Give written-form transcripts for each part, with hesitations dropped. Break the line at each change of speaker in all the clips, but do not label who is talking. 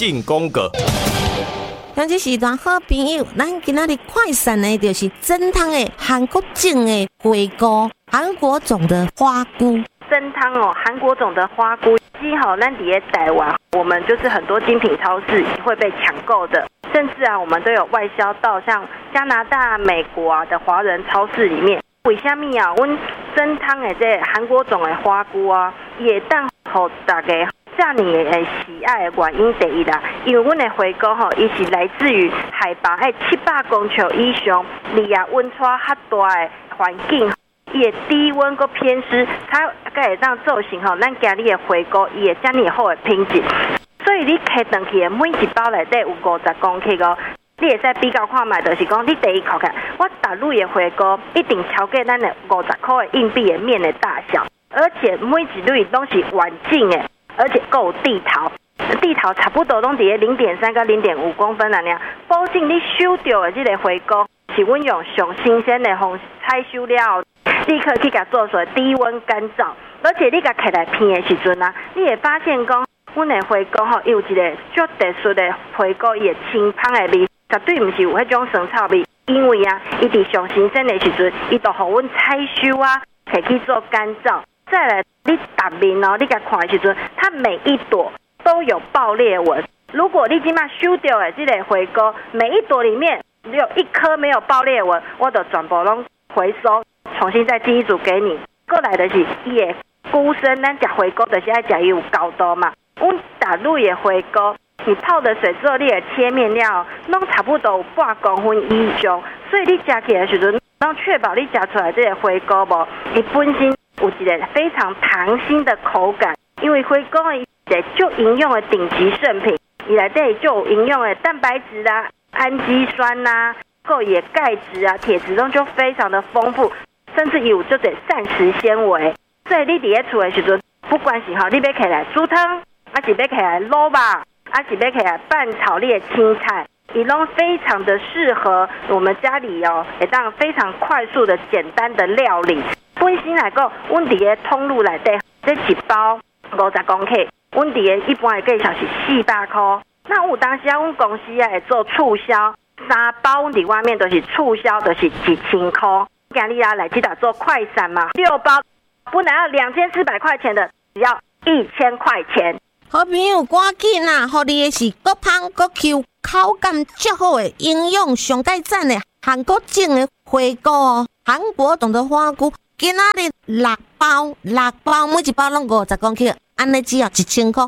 进宫格。
像这时段好朋友，咱今仔日快闪的就是蒸汤的韩国种的回锅，韩国种的花菇。
蒸汤哦，韩国种的花菇，记好，咱伫台湾，我们就是很多精品超市会被抢购的，甚至啊，我们都有外销到像加拿大、美国啊的华人超市里面。为什么啊？阮蒸汤的这韩国种的花菇啊，也当互大家这样的喜爱的原因第一啦，因为阮的花菇吼，伊是来自于海拔700公尺以上，离啊温差较大的环境。伊的低温佮偏湿，它才会当造成吼，咱今日的花菇伊会遮尔好的品质。所以你摕回去的每一包内底有50公克哦，你会使比较看卖，就是讲你第一口看，我打入的花菇一定超过咱的50块的硬币的面的大小，而且每一粒都是完整的，而且够地头。地头差不多拢伫0.3到0.5公分啦，保证你收到的这个花菇是阮用上新鲜的方式采收了，立刻去甲做出低温干燥，而且你甲摕来片的时阵啊，你会发现讲，阮的花菇吼有一个足特殊的花菇伊的清香的味，绝对毋是有迄种酸臭味，因为啊，伊伫上新鲜的时阵，伊都互阮采收啊，摕去做干燥。再来，你打面哦，你甲看的时阵，它每一朵都有爆裂纹。如果你今麦收到的这个花菇，每一朵里面只有1颗没有爆裂纹，我就全部拢回收，重新再寄一组给你。过来的是伊的菇身，咱食花菇就是爱食伊有高度嘛。阮打入的花菇，你泡的水之后，你的切面料拢差不多有8公分以上，所以你食起来的时阵，拢确保你食出来这个花菇无，伊本身有一个非常弹性的口感，因为花菇伊是就营养的顶级圣品，伊内底就有营养的蛋白质啊、氨基酸啊、够也钙质啊、铁质中就非常的丰富，甚至有这种膳食纤维。所以你伫咧厝的时阵，不管是吼你要起来煮汤，还是要起来卤肉，还是要起来拌炒你的青菜，伊拢非常的适合我们家里哦，会当非常快速的简单的料理。本身来讲，阮伫咧通路内底，这一包50公克，阮伫咧一般的价钱是400块。那有当时啊，阮公司啊会做促销，3包阮伫外面都是促销，就是1000块。今日啊来这打做快闪嘛，6包本来要2400块钱的，只要1000块钱。
好朋友，赶紧啊！互你的是够香够 Q， 口感足好的，营养上盖赞的韩国种的花菇哦，韩国种的花菇，今仔日6包，每一包拢50公克，安尼只要1000块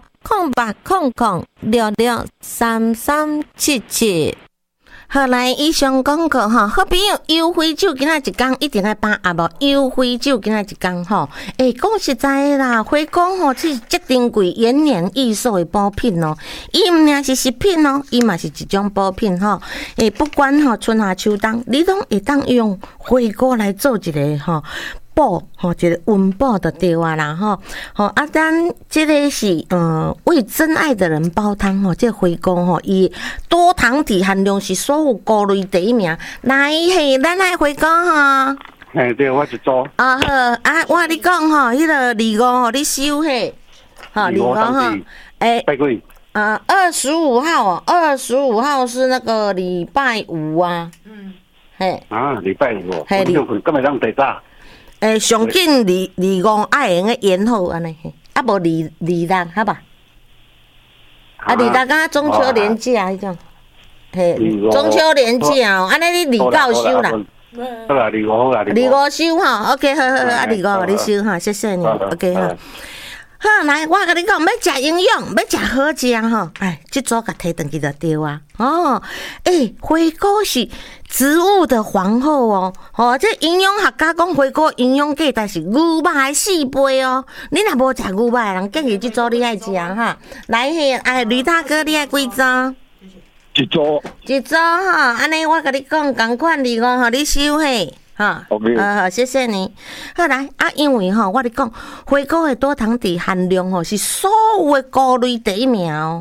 ，08003377。好来，以上广告吼，好朋友优惠酒今仔一工一定要把啊无优惠酒今仔一工吼，讲实在的啦，花菇吼是足珍贵、延年益寿的补品哦。伊毋仅是食品哦，伊嘛是一种补品吼。不管吼春夏秋冬，你拢会当用花菇来做一个吼。补吼，一个温补就对啊啦吼，咱这个是为真爱的人煲汤吼，这花菇吼，伊多糖体含量是所有菇类第一名。来嘿，咱来花菇吼。
对，我一组。
好我跟你讲吼，迄个25吼，你收嘿，25吼，
拜几
？25号哦，25号是那个礼拜五啊。嘿。
礼拜五哦。嘿，今日当第早。
上紧25爱用个延后安尼，无26好吧？26敢中秋连假迄种，嘿，中秋连假哦，安尼你29收啦。
好啦，25好啦
，25收吼 ，OK， 好，25你收哈，谢谢你 ，OK 哈。好，来，我跟你讲，要食营养，要食好食吼，这组甲摕转去就对啊。花菇是植物的皇后哦，这营养学家讲花菇营养价值是牛肉的4倍哦。你若无食牛肉的人，建议这组你爱食哈。来嘿，吕大哥，你爱几组？
一组
哈，安尼我跟你讲，同款25吼，你收嘿。
OK，
好，谢谢你。好来因为吼，我跟你讲，花菇的多糖体含量吼是所有的菇类第一名哦，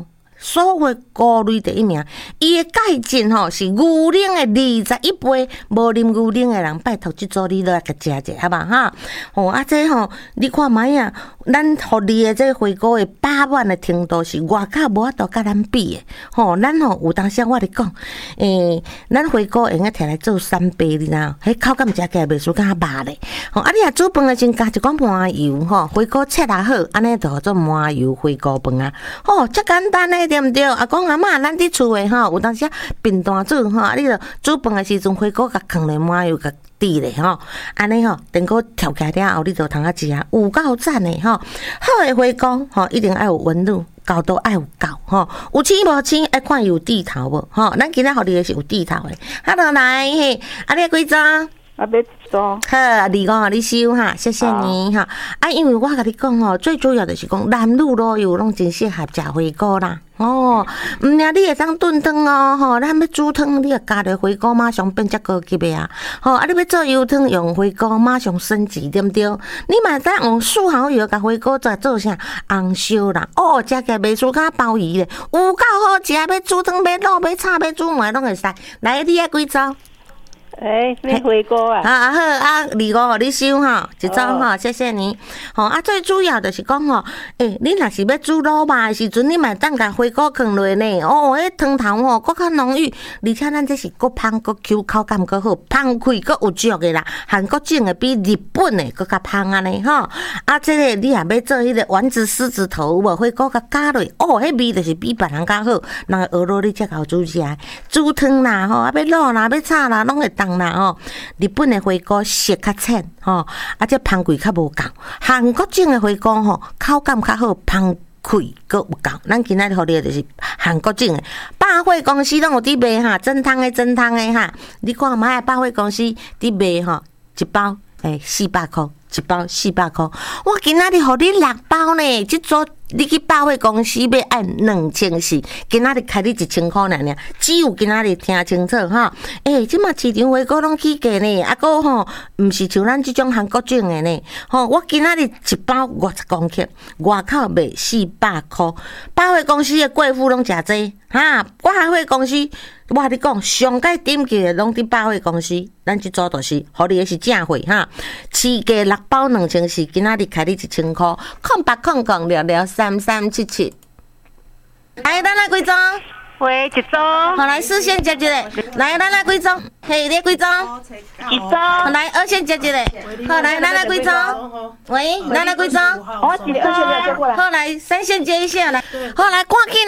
所谓菇类第一名。伊的钙质吼是牛奶的21倍，无啉牛奶的人拜托即组你来甲食者，好吧哈？这吼你看卖啊，咱互你的这回锅的饱满的程度是外口无法度甲咱比的。咱有当时我咧讲，咱回锅会用摕来做三杯，你知影？迄口感食起来袂输甲肉咧。你若煮饭的时加一寡麻油回锅切啊好，安尼就做麻油回锅饭啊。遮简单诶，对毋对？阿公阿嬷，咱伫厝诶有当时便当煮你著煮饭诶时阵回锅甲放咧麻油甲滴咧安尼等个调起来了后，你就通食有够赞诶好诶回锅一定要有温度。高度爱有够有青无青，爱看有地头无咱今仔互你的是有地头诶。Hello， 来嘿，你几张？
要做
好，25互你收哈，谢谢你哈。因为我甲你讲最主要就是讲男女老幼拢真适合食回锅啦。毋领你会当炖汤咱要煮汤，你也加入回锅，马上变只高级的啊！你要做油汤用回锅，马上升级，对不对？你嘛当用素蚝油甲回锅再做啥红烧啦？食起来袂输甲鲍鱼咧，有够好食！要煮汤、要卤、要炒、要煮糜拢会使。来，你几招？
要回锅啊！
好，25互你收一张谢谢你。最主要就是讲你若是要煮卤肉的时阵，你嘛当甲回锅放落呢。迄汤头搁较浓郁，而且咱这是搁香搁 Q， 口感搁好，香气搁有足的啦。韩国种的比日本的搁较香安尼这个你也要做迄个丸子狮子头无？回锅甲加落，迄味就是比别人较好。人学落你才好煮食。煮汤啦要卤啦，要炒啦，拢会当。日本的回锅色较浅这香气较无够。韩国种的回锅口感较好，香气搁有够。咱今仔日互你就是韩国种的，百货公司拢有伫卖蒸汤的你看卖百货公司伫卖一包400块，一包400块。我今仔日互你6包呢，即组。你去百货公司要按2400，今仔日开你1000块尔，只有今仔日听清楚即马市场回锅拢起价呢，毋是像咱即种韩国种的呢。我今仔日一包50公克，外口卖400块，百货公司的贵妇拢诚济我百货公司。我甲你讲，上界顶级的拢伫百货公司，咱即组就是互你的是正货市价6包2400，今仔日开你1000块，0800663377。来，咱来几张？
喂，一张。
好，来4先接一个。来，咱来几张？嘿，你几张？
一张。
来2先接一个。好，来，咱来几张？喂，咱来几张？
我一个2先接过来。
好，来3先接一下来。好，来赶紧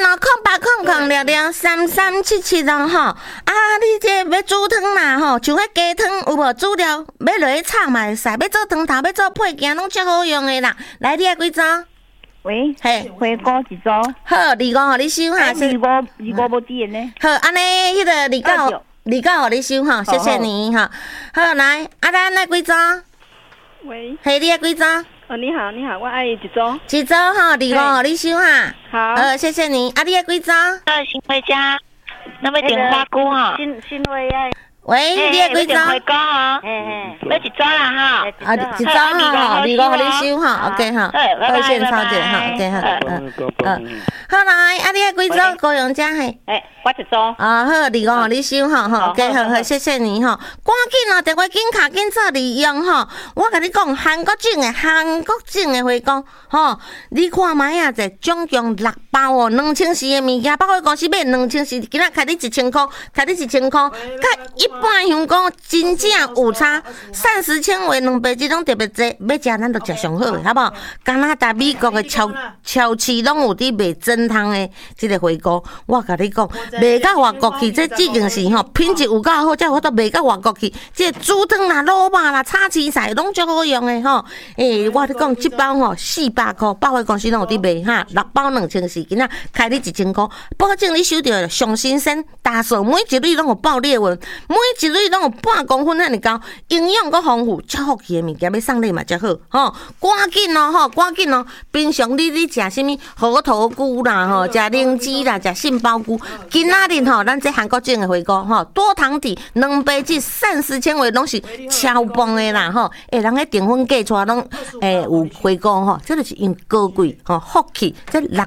0800663377你这要煮汤啦像迄鸡汤有无？煮了要落去炒嘛会使，要做汤头，要做配件拢足好用的啦。来，你几张？
喂，回锅一组。
好，25互你收
25无低呢。
好，安尼迄个29互你收谢谢你好，来，咱来几张？
喂，
你几张？
你好，我爱一组。
一组25互你收
好，
谢谢你。你几张？
新回家，那么点花菇
新回爱。
喂，你几张？
回锅要一张啦
一张25互你收OK 2线超者OK 好来，你几张高阳家
我一组。
好，25互你收OK 好，谢谢你赶紧电话紧卡紧做利用我甲你讲，韩国种的回锅你看卖者总共6包2400的物件，百货公司买2400，今仔开你1000块，甲一般香港真正有差，膳食纤维2倍质拢特别济，要食咱就食上好的，好不好？加拿大、美国的超市拢有伫卖蒸汤的这个回锅，我甲你讲，卖到外国去，这已经是品质有够好，才有法度卖到外国去。这煮汤啦、卤肉啦、炒青菜拢足好用的我跟你讲，一包400块，百货公司拢有伫卖6包2400，今仔开你1000块，保证你收到上新鲜、大数，每一粒拢有爆裂纹，每一粒拢有半公分遐尼高，营养阁丰富，超好吃的物件要送你嘛才好赶紧赶紧平常你食啥物核桃菇啦食灵芝啦，食杏鲍菇，今仔日咱这韩国种的回锅多糖体、2倍质、膳食纤维拢是超棒的啦人迄淀粉计出来拢有回锅这就是因高贵福气，这6类之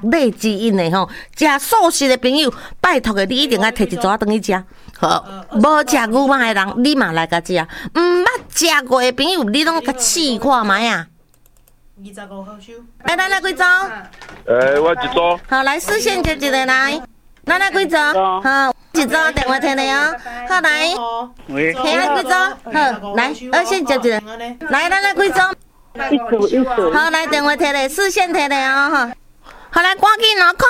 因的吼，食素食的朋友，拜托的你一定要摕一撮转去食。好，无食牛肉的人，你嘛来甲食。毋捌食过的朋友，你拢甲试看卖啊。
25号收。
来，咱来几组？
我一组。
好，来视线接一个来。咱来几组？好，一组电话摕来哦。好来，
喂。
摕来几组？好，来二线接一个。来，咱来几组？
一组。
好，来电话摕来，视线摕来哦。哈。好来，赶紧哦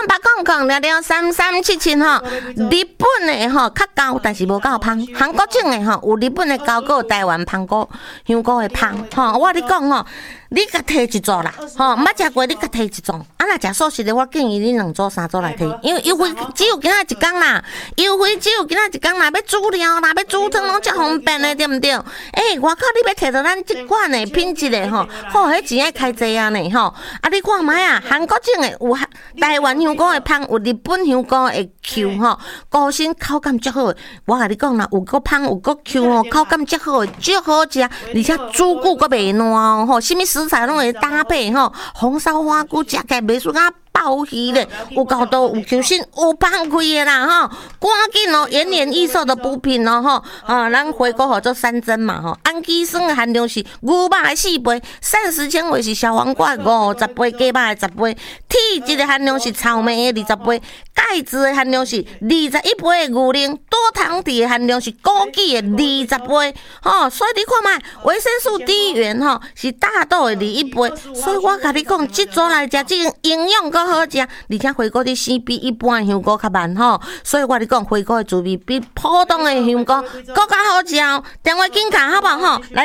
，0800633377吼。日本的吼较高，但是无够芳。韩国种的吼有日本的高，有台湾香菇的芳吼。我你讲吼，你甲摕一组啦，吼，毋捌食过你甲摕一组。啊，若食素食的，我建议你2组3组来摕，因为优惠只有今仔一工啦，优惠只有今仔一工啦，要煮料啦，要煮汤拢遮方便的，对毋对？外口你要摕到咱即款的品质的吼，好，迄钱爱开济啊呢吼。啊，你看卖啊，韩国种的有台湾香菇的芳，有日本香菇的 Q 吼，高身口感足好的。我甲你讲啦，有够芳，有够 Q 吼，口感足好的，足好食，而且煮久阁袂烂哦吼，什么食材拢会搭配吼，红烧花菇食起来袂输啊鲍鱼咧，有够多，有 Q 身，有芳开的啦吼，赶紧哦，延年益寿的补品哦吼，咱回锅吼做3珍嘛吼，氨基酸的含量是牛肉的4倍，膳食纤维是小黄瓜50倍，鸡肉的10倍，铁质的含量是草莓的20倍，钙质的含量是21倍的牛奶，多糖体的含量是枸杞的20倍，吼，所以你看卖维生素 D 元吼是大豆的21倍，所以我甲你讲，即组来食，即营养够好食，而且回锅的生比一般的香菇较慢吼，所以我你讲回锅的滋味比普通的香菇更加好食哦。电话紧卡好不好吼？来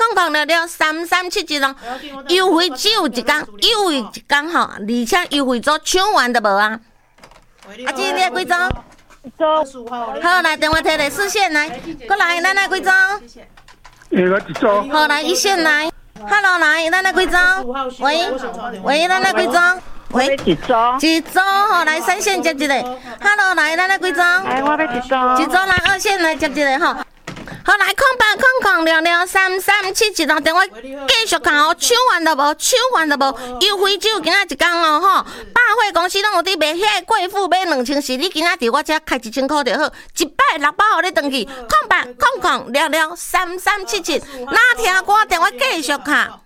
0800633377优惠只有一工，优惠一工吼，而且优惠组抢完都无啊。啊，姐，你来几组？好，来电话摕来4线来，过来，咱来几组？
我一组。
好，来1线来。Hello， 来，咱来几组？喂，咱来几组？喂，
一组
吼，来3线接一个。Hello， 来，咱来几组？
我要一组
来2线来接一个吼。好，来0800633377电话继续看哦，抢完都无，优惠只有今仔一工哦吼。百货公司拢有伫卖，遐个贵妇买2000，你今仔伫我遮开1000块就好，160互你转去。0800633377，哪听歌电话继续看。